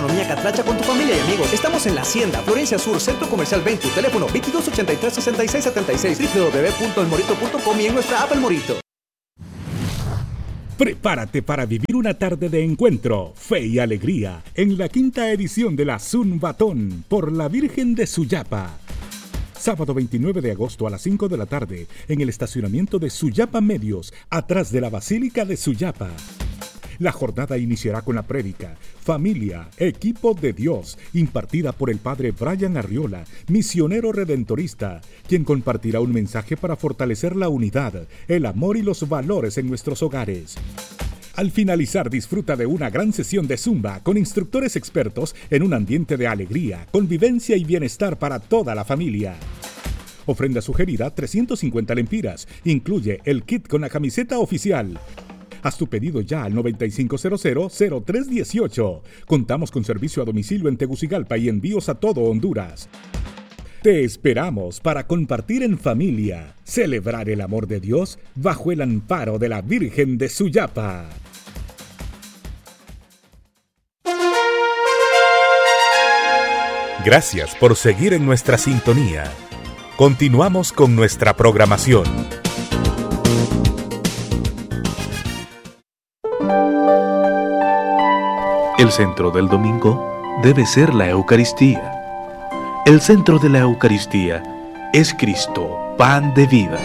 gastronomía catracha con tu familia y amigos. Estamos en La Hacienda, Florencia Sur, Centro Comercial 20, teléfono 2283-6676, www.elmorito.com y en nuestra app El Morito. Prepárate para vivir una tarde de encuentro, fe y alegría en la 5ª edición de la Zumbatón por la Virgen de Suyapa. Sábado 29 de agosto a las 5 de la tarde en el estacionamiento de Suyapa Medios, atrás de la Basílica de Suyapa. La jornada iniciará con la prédica Familia, Equipo de Dios, impartida por el padre Brian Arriola, misionero redentorista, quien compartirá un mensaje para fortalecer la unidad, el amor y los valores en nuestros hogares. Al finalizar, disfruta de una gran sesión de Zumba con instructores expertos en un ambiente de alegría, convivencia y bienestar para toda la familia. Ofrenda sugerida 350 lempiras. Incluye el kit con la camiseta oficial. Haz tu pedido ya al 9500-0318. Contamos con servicio a domicilio en Tegucigalpa y envíos a todo Honduras. Te esperamos para compartir en familia, celebrar el amor de Dios bajo el amparo de la Virgen de Suyapa. Gracias por seguir en nuestra sintonía. Continuamos con nuestra programación. El centro del domingo debe ser la Eucaristía. El centro de la Eucaristía es Cristo, pan de vida.